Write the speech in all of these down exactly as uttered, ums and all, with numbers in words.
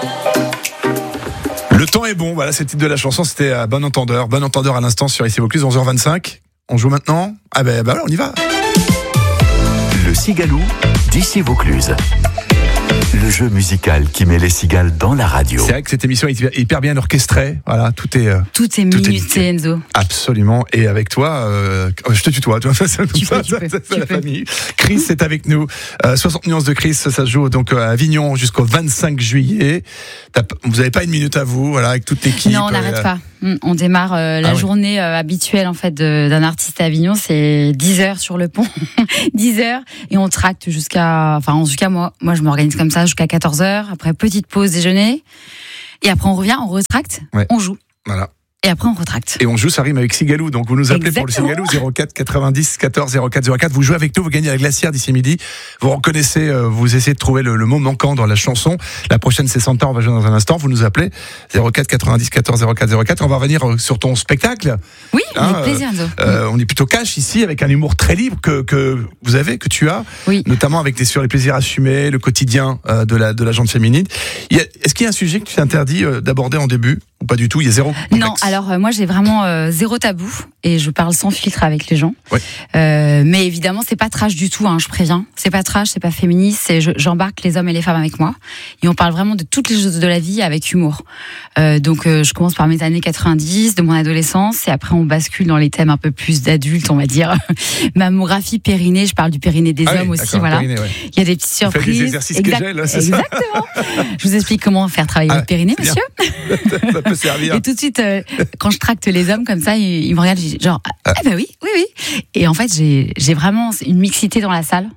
Le temps est bon, voilà, c'est le titre de la chanson, c'était à Bon Entendeur. Bon Entendeur à l'instant sur Ici Vaucluse, onze heures vingt-cinq. On joue maintenant ? Ah ben bah, bah, on y va. Le Cigalou d'Ici Vaucluse. Le jeu musical qui met les cigales dans la radio. C'est vrai que cette émission est hyper bien orchestrée. Voilà, tout est euh, tout est minuté, Enzo. Absolument. Et avec toi, euh, je te tutoie. Tu vois, ça, tu ça, peux, tu ça, peux, ça, tu la peux. famille. Chris est avec nous. Euh, soixante nuances de Chris, ça se joue donc à Avignon jusqu'au vingt-cinq juillet. T'as, vous n'avez pas une minute à vous, voilà, avec toute l'équipe. Non, on n'arrête euh, pas. On démarre euh, la ah, journée oui. euh, habituelle en fait de, d'un artiste à Avignon, c'est dix heures sur le pont, dix heures, et on tracte jusqu'à, enfin jusqu'à moi. Moi, je m'organise comme ça jusqu'à quatorze heures. Après petite pause déjeuner, et après on revient, on retracte, ouais. on joue. Voilà. Et après on retracte. Et on joue, ça rime avec Cigalou. Donc vous nous appelez Exactement. pour le Cigalou zéro quatre quatre-vingt-dix quatorze zéro quatre zéro quatre. Vous jouez avec nous, vous gagnez la glacière d'ici midi. Vous reconnaissez, euh, vous essayez de trouver le, le mot manquant dans la chanson. La prochaine c'est Santa, on va jouer dans un instant. Vous nous appelez zéro quatre quatre-vingt-dix quatorze zéro quatre zéro quatre. On va revenir sur ton spectacle. Oui, Hein, avec plaisir, Enzo. Euh, on est plutôt cash ici, avec un humour très libre que, que vous avez, que tu as. Oui. Notamment avec des, sur les plaisirs assumés, le quotidien euh, de la de la gente féminine. Il y a, est-ce qu'il y a un sujet que tu t'interdis euh, d'aborder en début ou pas du tout? Il y a zéro complexe. Non, alors euh, moi j'ai vraiment euh, zéro tabou et je parle sans filtre avec les gens. Ouais. Euh, mais évidemment c'est pas trash du tout, hein, je préviens. C'est pas trash, c'est pas féministe. C'est, je, j'embarque les hommes et les femmes avec moi et on parle vraiment de toutes les choses de la vie avec humour. Euh, donc euh, je commence par mes années quatre-vingt-dix, de mon adolescence, et après on bascule dans les thèmes un peu plus d'adultes, on va dire. Mammographie, périnée, je parle du périnée des Ah hommes oui, aussi, voilà. périnée, ouais. Il y a des petites Faites surprises. des exercices Exact- Kegel, c'est ça? Exactement. Je vous explique comment faire travailler Ah, votre périnée, c'est bien. monsieur. Ça peut servir. Et tout de suite, euh, quand je tracte les hommes comme ça, ils, ils me regardent, je dis genre, ah bah oui, oui, oui. Et en fait, j'ai, j'ai vraiment une mixité dans la salle.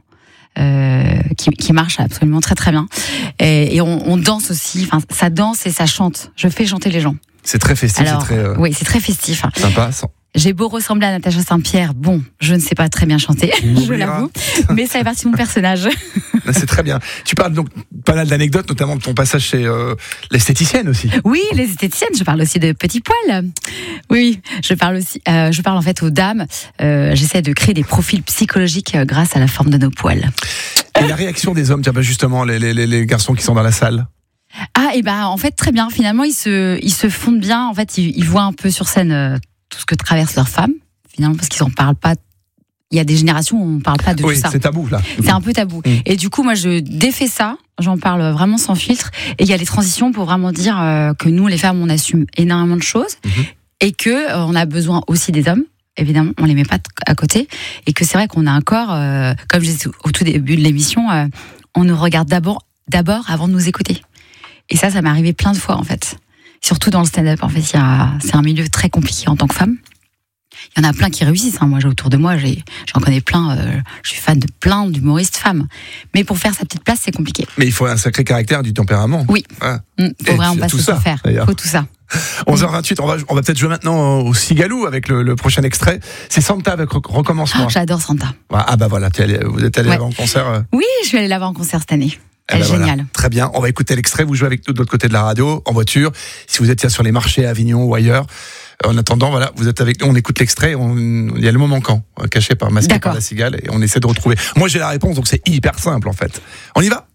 Euh, qui, qui marche absolument très très bien, et, et on, on danse aussi, enfin ça danse et ça chante, je fais chanter les gens. C'est très festif. Alors, c'est très euh, oui, c'est très festif. sympa. Sans- J'ai beau ressembler à Natacha Saint-Pierre, bon, je ne sais pas très bien chanter, je oubliera. l'avoue, mais ça fait partie de mon personnage. C'est très bien. Tu parles donc pas mal d'anecdotes, notamment de ton passage chez euh, l'esthéticienne aussi. Oui, les esthéticiennes, je parle aussi de petits poils. Oui, je parle aussi, euh, je parle en fait aux dames. Euh, j'essaie de créer des profils psychologiques euh, grâce à la forme de nos poils. Et la réaction des hommes, tiens, bah justement, les, les, les garçons qui sont dans la salle. Ah, et ben en fait très bien. Finalement, ils se, ils se fondent bien. En fait, ils, ils voient un peu sur scène euh, tout ce que traversent leurs femmes. Finalement, parce qu'ils en parlent pas. Il y a des générations où on ne parle pas de Oui, tout ça. c'est tabou là. C'est un peu tabou. Mmh. Et du coup, moi, je défais ça. J'en parle vraiment sans filtre. Et il y a les transitions pour vraiment dire euh, que nous, les femmes, on assume énormément de choses Mmh. et que euh, on a besoin aussi des hommes. Évidemment, on les met pas t- à côté. Et que c'est vrai qu'on a un corps, euh, comme je disais au tout début de l'émission, euh, on nous regarde d'abord, d'abord avant de nous écouter. Et ça, ça m'est arrivé plein de fois, en fait. Surtout dans le stand-up, en fait, il y a, c'est un milieu très compliqué en tant que femme. Il y en a plein qui réussissent. Hein. Moi, j'ai autour de moi, j'ai, j'en connais plein. Euh, je suis fan de plein d'humoristes femmes. Mais pour faire sa petite place, c'est compliqué. Mais il faut un sacré caractère, du tempérament. Oui. Ah. Il faut Et vraiment puis, pas tout se ça, faire. d'ailleurs. Faut tout ça. onze heures vingt-huit, on va, on va peut-être jouer maintenant au Cigalou avec le, le prochain extrait. C'est Santa avec Re- Recommence-moi. Oh, j'adore Santa. Ah bah voilà, t'es allé- vous êtes allé Ouais. avant le concert. euh, Oui, je suis allée la voir en concert cette année. eh Elle ben est voilà. géniale. Très bien, on va écouter l'extrait. Vous jouez avec nous de l'autre côté de la radio, en voiture. Si vous êtes tiens, sur les marchés à Avignon ou ailleurs. En attendant, voilà, vous êtes avec nous, on écoute l'extrait, on- il y a le mot manquant, euh, caché par masqué D'accord. par la cigale, et on essaie de retrouver. Moi j'ai la réponse, donc c'est hyper simple en fait. On y va?